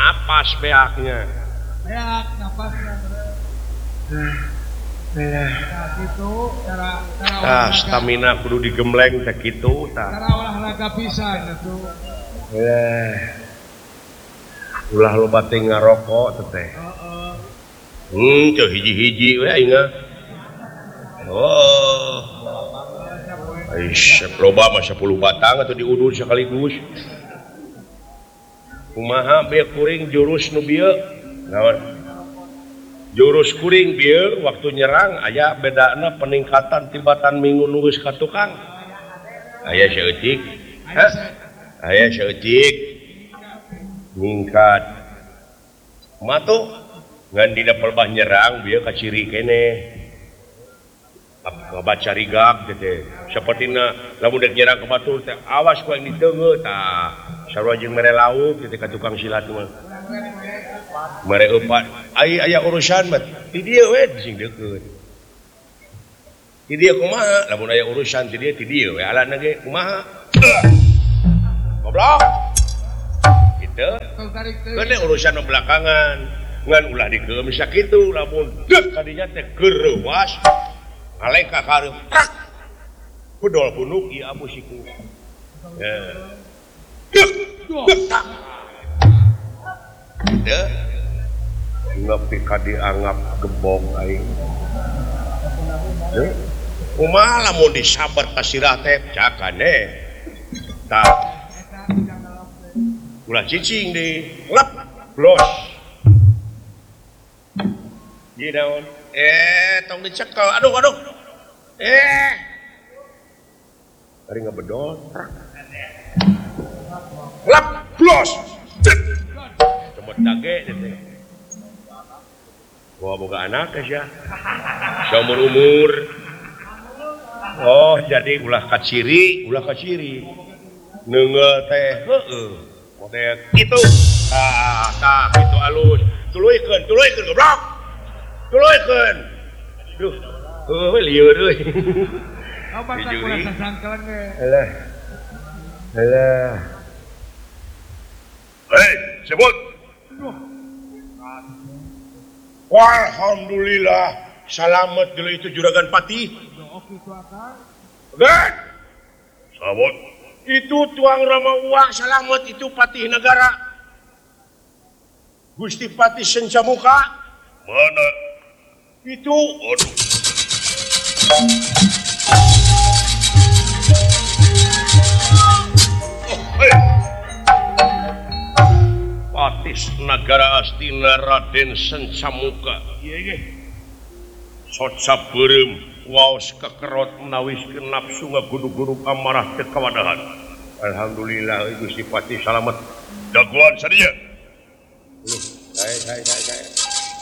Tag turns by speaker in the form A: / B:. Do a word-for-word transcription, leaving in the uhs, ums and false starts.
A: napas beaknya.
B: Beak napasnya bener. Nah, gitu cara cara
A: Tah stamina kudu digembleng teh kitu tah.
B: Cara olahraga pisan atuh.
A: Eh. Ulah loba teh ngarokok teh teh.
B: Heeh.
A: Hmm, teu hiji-hiji we aing mah. Oh. Aish, loba mah sepuluh batang atau diudur sekaligus. Kumaha be kuring jurus nu bieu? Naon? Jurus kuring bieu waktu nyerang aya bedana peningkatan tibatan minggu nulis ka tukang. Aya saeutik. Hah? Aya saeutik. Ningkat. Matu ngan dina pelbah nyerang bieu ka ciri keneh. Baca rigak gitu sepertina lamun dek nyerang ke batu teh awas ku yang diteungeu tah sarua jeung mere lauk gitu ka tukang silat mah mere eupat ai aya urusan mah ti dieu we sing deukeut ti dieu kumaha lamun aya urusan ti dieu ti dieu we alana ge kumaha goblok kitu keun urusan belakangan ngan ulah dikeum sakitu lamun deuk kadinya teh gereuwas aleka kareup tak bedol bunuk ieu abu siku ya tak teu nepi ka dianggap gebong aing teu kumaha lamun disabar ka sirah teh cakane tak ulah cicing deui lep blos ieu naon eh tong dicekel aduh aduh eh ari ngabedol lap blos cemot dage teh gua boga anak ya saumur umur oh jadi ulah kaciri ulah kaciri neungeul teh heueuh model kitu tah tah kitu alus tuluikeun tuluikeun goblok tuluikeun duh heueuh lieur euy
B: Apa tak ulah sasangkelan ge.
A: Alah. Alah. Hei, sebut. Alhamdulillah, selamat dulu itu juragan Patih.
B: Oke tu akal.
A: Gan. Sabot. Itu tuang rama uang selamat itu Patih negara. Gusti Patih Sencamuka. Mana? Itu. Aduh. Patis Nagara Astina Raden Sencamuka soca beureum waos kekerot menawiskeun nafsu ngagudug-gudug amarah teu kawadahan. Alhamdulillah Gusti Patih salamet daguan sadia. Hai hai hai hai